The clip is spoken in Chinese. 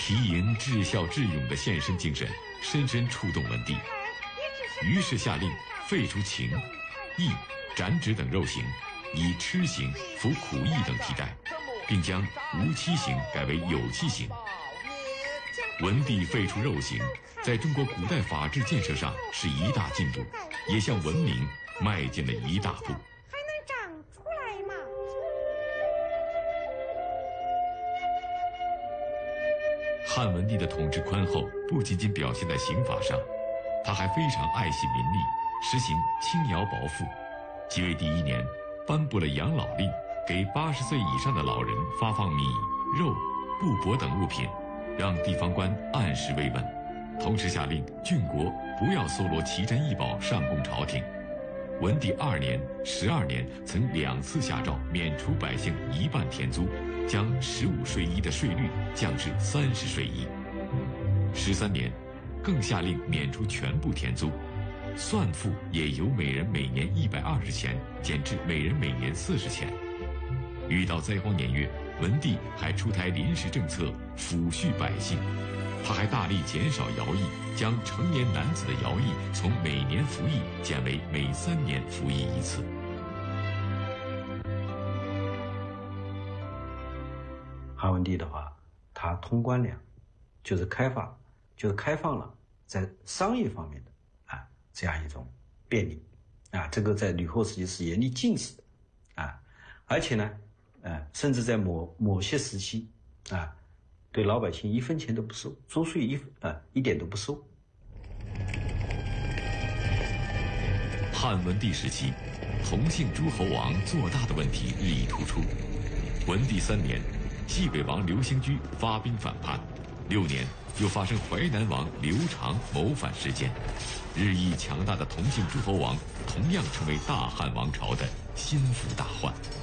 题营至孝至勇的献身精神深深触动文帝，于是下令废除刑、役、斩指等肉刑，以笞刑、服苦役等替代，并将无期刑改为有期刑。文帝废除肉刑，在中国古代法治建设上是一大进步，也向文明迈进了一大步。 还能长出来吗？ 汉文帝的统治宽厚，不仅仅表现在刑罚上，他还非常爱惜民力，实行轻徭薄赋。即位第1年，颁布了养老令，给80岁以上的老人发放米、肉、布帛等物品，让地方官按时慰问。同时下令郡国不要搜罗奇珍异宝上供朝廷。文帝2年、12年曾2次下诏免除百姓1半田租，将15税1的税率降至30税1。13年，更下令免除全部田租，算赋也由每人每年120钱减至每人每年40钱。遇到灾荒年月，文帝还出台临时政策抚恤百姓。他还大力减少徭役，将成年男子的徭役从每年服役减为每3年服役1次。 汉文帝的话，他通官粮，就是开放了在商业方面的这样一种便利这个在吕后时期是严厉禁止的而且呢甚至在某些时期对老百姓1分钱都不收，租税一点都不收。 汉文帝时期，同姓诸侯王做大的问题日益突出。文帝3年，济北王刘兴居发兵反叛；6年，又发生淮南王刘长谋反事件。日益强大的同姓诸侯王同样成为大汉王朝的心腹大患。